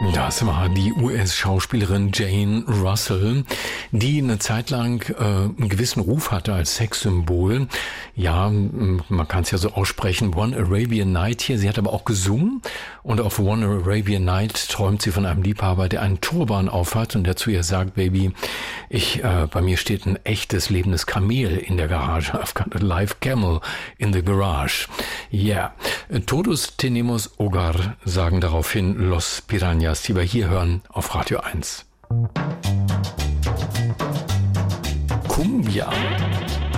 Das war die US-Schauspielerin Jane Russell, die eine Zeit lang einen gewissen Ruf hatte als Sexsymbol. Ja, man kann es ja so aussprechen, One Arabian Night hier. Sie hat aber auch gesungen und auf One Arabian Night träumt sie von einem Liebhaber, der einen Turban aufhat und der zu ihr sagt, Baby, bei mir steht ein echtes lebendes Kamel in der Garage. I've got a live camel in the garage. Yeah. Todos tenemos hogar, sagen daraufhin Los Piranhas, die wir hier hören auf Radio 1. Cumbia.